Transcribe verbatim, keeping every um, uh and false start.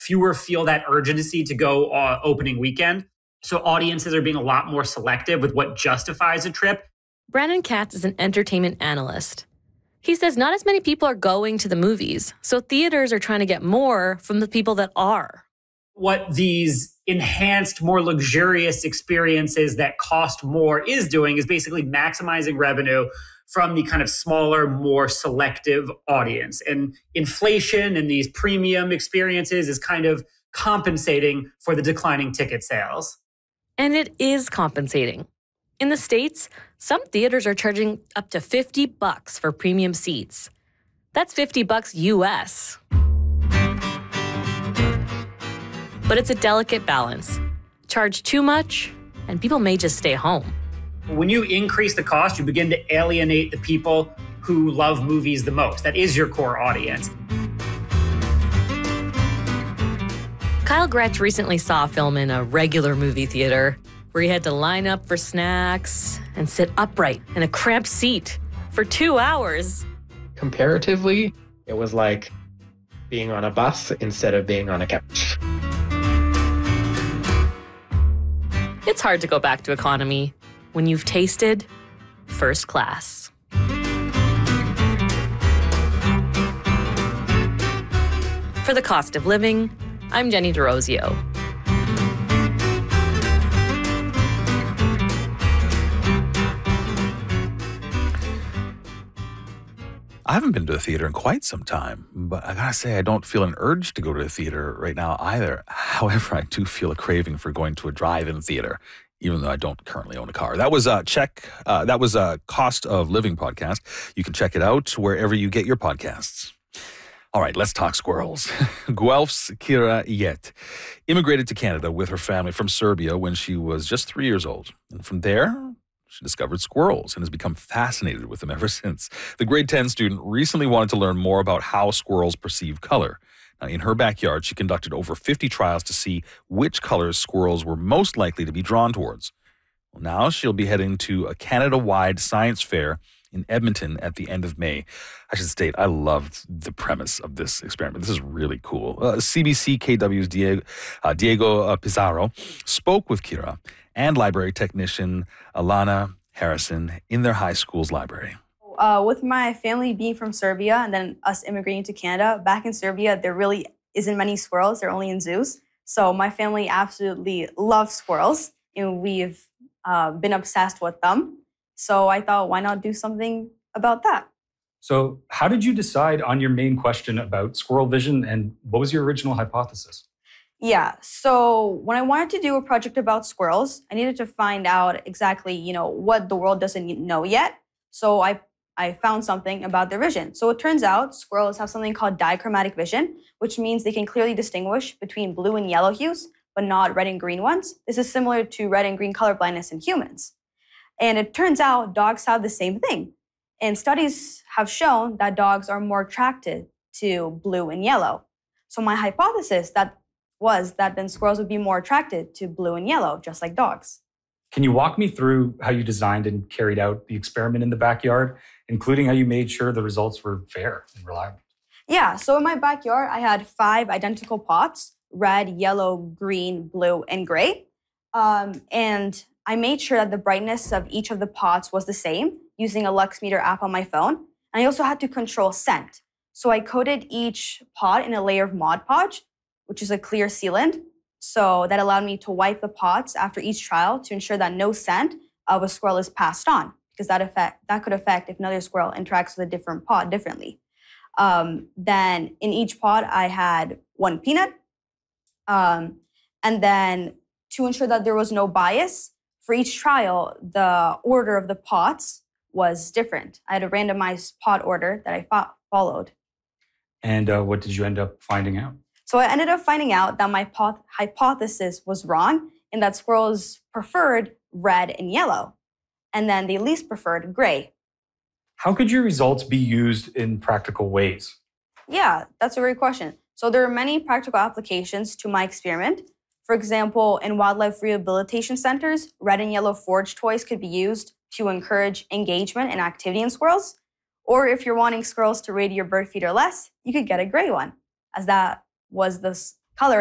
Fewer feel that urgency to go uh, opening weekend. So audiences are being a lot more selective with what justifies a trip. Brandon Katz is an entertainment analyst. He says not as many people are going to the movies, so theaters are trying to get more from the people that are. What these enhanced, more luxurious experiences that cost more is doing is basically maximizing revenue from the kind of smaller, more selective audience. And inflation and these premium experiences is kind of compensating for the declining ticket sales. And it is compensating. In the States, some theaters are charging up to fifty bucks for premium seats. That's fifty bucks U S. But it's a delicate balance. Charge too much, and people may just stay home. When you increase the cost, you begin to alienate the people who love movies the most. That is your core audience. Kyle Gretsch recently saw a film in a regular movie theater where he had to line up for snacks and sit upright in a cramped seat for two hours. Comparatively, it was like being on a bus instead of being on a couch. It's hard to go back to economy when you've tasted first class. For The Cost of Living, I'm Jenny DeRosio. I haven't been to a theater in quite some time, but I gotta say, I don't feel an urge to go to a theater right now either. However, I do feel a craving for going to a drive-in theater, even though I don't currently own a car. That was a check. Uh, that was a Cost of Living podcast. You can check it out wherever you get your podcasts. All right, let's talk squirrels. Guelph's Kira Yet immigrated to Canada with her family from Serbia when she was just three years old. And from there, she discovered squirrels and has become fascinated with them ever since. The grade ten student recently wanted to learn more about how squirrels perceive color. Now, in her backyard, she conducted over fifty trials to see which colors squirrels were most likely to be drawn towards. Well, now she'll be heading to a Canada-wide science fair in Edmonton at the end of May. I should state, I loved the premise of this experiment. This is really cool. Uh, C B C K W's Diego, uh, Diego uh, Pizarro spoke with Kira and library technician Alana Harrison in their high school's library. Uh, with my family being from Serbia and then us immigrating to Canada, back in Serbia, there really isn't many squirrels. They're only in zoos. So my family absolutely loves squirrels, and we've uh, been obsessed with them. So I thought, why not do something about that? So how did you decide on your main question about squirrel vision, and what was your original hypothesis? Yeah, so when I wanted to do a project about squirrels, I needed to find out exactly, you know, what the world doesn't know yet. So I, I found something about their vision. So it turns out squirrels have something called dichromatic vision, which means they can clearly distinguish between blue and yellow hues, but not red and green ones. This is similar to red and green color blindness in humans. And it turns out dogs have the same thing. And studies have shown that dogs are more attracted to blue and yellow. So my hypothesis that was that then squirrels would be more attracted to blue and yellow, just like dogs. Can you walk me through how you designed and carried out the experiment in the backyard, including how you made sure the results were fair and reliable? Yeah, so in my backyard, I had five identical pots, red, yellow, green, blue, and gray. Um, and I made sure that the brightness of each of the pots was the same using a Luxmeter app on my phone. And I also had to control scent. So I coated each pot in a layer of Mod Podge, which is a clear sealant. So that allowed me to wipe the pots after each trial to ensure that no scent of a squirrel is passed on, because that effect that could affect if another squirrel interacts with a different pot differently. Um, then in each pot, I had one peanut. Um, and then to ensure that there was no bias, for each trial, the order of the pots was different. I had a randomized pot order that I fo- followed. And uh, what did you end up finding out? So I ended up finding out that my pot- hypothesis was wrong and that squirrels preferred red and yellow, and then they least preferred gray. How could your results be used in practical ways? Yeah, that's a great question. So there are many practical applications to my experiment. For example, in wildlife rehabilitation centers, red and yellow forage toys could be used to encourage engagement and activity in squirrels. Or if you're wanting squirrels to raid your bird feeder less, you could get a gray one, as that was the